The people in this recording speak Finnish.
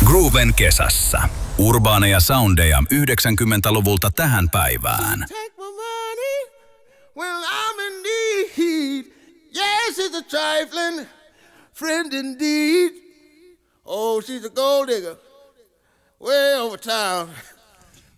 Grooven kesässä. Urbaaneja soundeja 90-luvulta tähän päivään. Take my money when I'm in need. Yes, it's a trifling friend indeed. Oh, she's a gold digger way over town.